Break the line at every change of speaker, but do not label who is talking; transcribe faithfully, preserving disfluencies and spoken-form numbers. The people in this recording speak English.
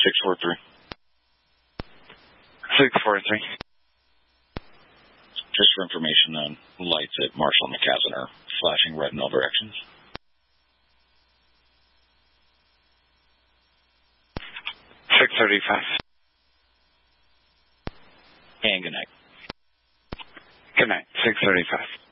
six four three.
six four three.
Just for information, um, lights at Marshall and McCaslin are flashing red in all directions.
six thirty-five.
And good night.
Good night. six thirty-five.